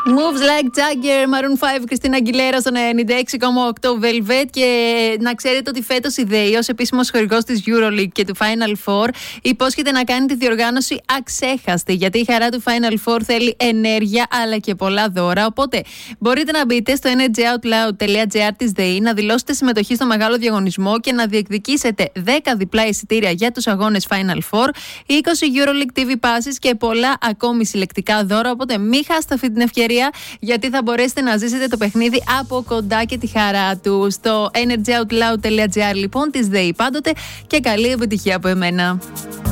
Moves Like Jagger, Maroon 5, Κριστίνα Αγγιλέρα στον 96,8 Velvet. Και να ξέρετε ότι φέτος η ΔΕΗ, ως επίσημος χορηγός της EuroLeague και του Final Four, υπόσχεται να κάνει τη διοργάνωση αξέχαστη. Γιατί η χαρά του Final Four θέλει ενέργεια αλλά και πολλά δώρα. Οπότε μπορείτε να μπείτε στο energyoutloud.gr της ΔΕΗ, να δηλώσετε συμμετοχή στο μεγάλο διαγωνισμό και να διεκδικήσετε 10 διπλά εισιτήρια για τους αγώνες Final Four, 20 EuroLeague TV passes και πολλά ακόμη συλλεκτικά δώρα. Οπότε μην χάσετε αυτή την ευκαιρία, γιατί θα μπορέσετε να ζήσετε το παιχνίδι από κοντά και τη χαρά του. Στο energyoutloud.gr λοιπόν της ΔΕΗ πάντοτε, και καλή επιτυχία από εμένα.